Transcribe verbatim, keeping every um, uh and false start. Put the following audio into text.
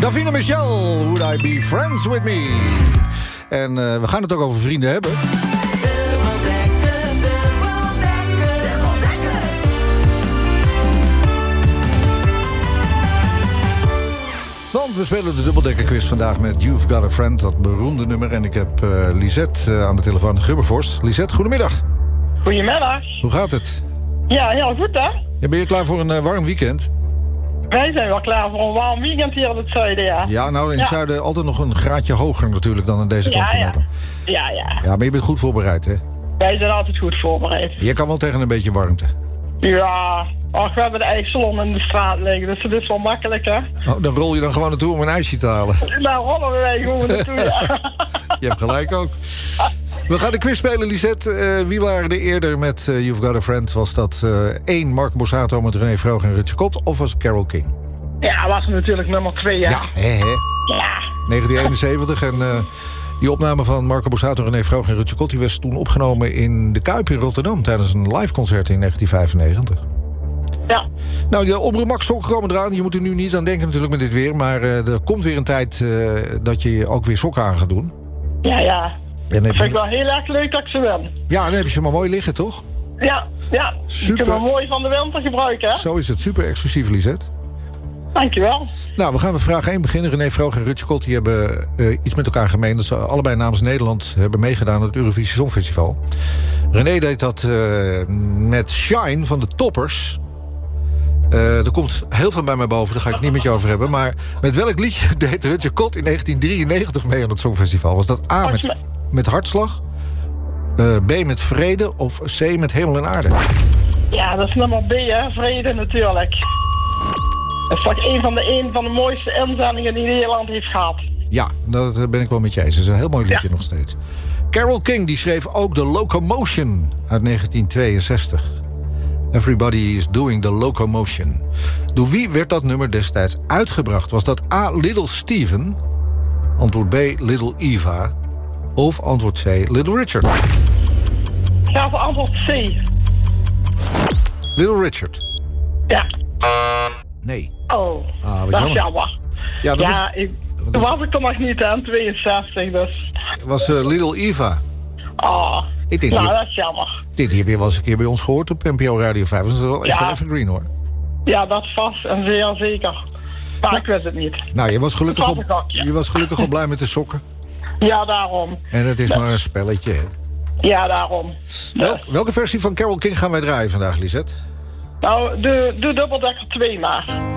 Davina Michel, Would I Be Friends With Me? En uh, we gaan het ook over vrienden hebben. Want we spelen de dubbeldekkerquiz vandaag met You've Got a Friend, dat beroemde nummer. En ik heb uh, Lisette uh, aan de telefoon, de Grubbervorst. Lisette, goedemiddag. Goedemiddag. Hoe gaat het? Ja, heel goed hè. Ja, ben je klaar voor een uh, warm weekend? Wij zijn wel klaar voor een warm weekend hier in het zuiden, ja. Ja, nou in ja. het zuiden altijd nog een graadje hoger natuurlijk dan aan deze kant ja, van ja. Nederland. Ja, ja. Ja, maar je bent goed voorbereid, hè? Wij zijn altijd goed voorbereid. Je kan wel tegen een beetje warmte. Ja, ach, we hebben de IJsselon in de straat liggen, dus dat is wel makkelijk, hè. Oh, dan rol je dan gewoon naartoe om een ijsje te halen. Daar rollen wij gewoon naartoe, ja. Je hebt gelijk ook. We gaan de quiz spelen, Lisette. Uh, wie waren er eerder met uh, You've Got a Friend? Was dat uh, één Marco Borsato met René Vroog en Rutje Kot? Of was het Carole King? Ja, was natuurlijk nummer twee, hè. Ja, hè, hè. Ja. negentien eenenzeventig en uh, die opname van Marco Borsato, René Vroog en Rutje Kot... die was toen opgenomen in de Kuip in Rotterdam... tijdens een live concert in negentien vijfennegentig. Ja. Nou, de Omroep Max sokken komen eraan. Je moet er nu niet aan denken natuurlijk met dit weer... maar uh, er komt weer een tijd uh, dat je ook weer sokken aan gaat doen. Ja, ja. En Dat heb vind je... ik wel heel erg leuk dat ik ze win. Ja, dan heb je ze maar mooi liggen, toch? Ja, ja. Super. Je kunt me mooi van de winter gebruiken, hè. Zo is het, super exclusief, Lisette. Dankjewel. Nou, we gaan met vraag één beginnen. René Vroog en Rutje Kot die hebben uh, iets met elkaar gemeen... dat ze allebei namens Nederland hebben meegedaan... aan het Eurovisie Songfestival. René deed dat uh, met Shine van de Toppers... Uh, er komt heel veel bij mij boven, daar ga ik het niet met je over hebben. Maar met welk liedje deed Rutje Kot in negentien drieënnegentig mee aan het Songfestival? Was dat A met, met Hartslag, uh, B met Vrede of C met Hemel en Aarde? Ja, dat is nummer B, hè. Vrede natuurlijk. Dat is toch een van de, een van de mooiste inzendingen die Nederland heeft gehad. Ja, dat ben ik wel met je eens. Dat is een heel mooi liedje ja. nog steeds. Carole King die schreef ook The Locomotion uit negentien tweeënzestig. Everybody is doing the locomotion. Door wie werd dat nummer destijds uitgebracht? Was dat A. Little Steven? Antwoord B. Little Eva? Of antwoord C. Little Richard? Ga voor antwoord C. Little Richard? Ja. Nee. Oh, ah, dat jammer. is jammer. Ja, dat ja was, ik, toen was ik er nog niet aan, tweeënzestig, dus... was uh, Little Eva. Oh, ik denk nou, die, dat is jammer. Dit heb je wel eens een keer bij ons gehoord op N P O Radio vijf. Dat is wel echt ja. Evergreen, hoor. Ja, dat vast en zeer zeker. Maar nou, ik wist het niet. Nou, je was gelukkig, op, ook, ja. je was gelukkig al blij met de sokken. Ja, daarom. En het is ja. maar een spelletje, hè? Ja, daarom. Wel, welke versie van Carole King gaan wij draaien vandaag, Lisette? Nou, de, de dubbeldekker twee maar.